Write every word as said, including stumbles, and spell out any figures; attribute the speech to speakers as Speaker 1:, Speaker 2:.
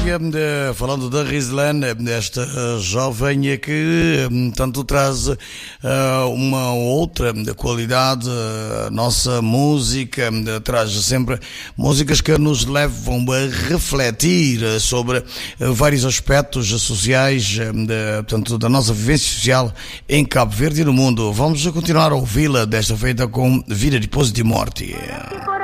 Speaker 1: Falando da Rizlan, esta jovem que tanto traz uh, uma outra qualidade, a nossa música traz sempre músicas que nos levam a refletir sobre vários aspectos sociais, de, portanto, da nossa vivência social em Cabo Verde e no mundo. Vamos continuar a ouvi-la, desta feita com Vida depois de morte.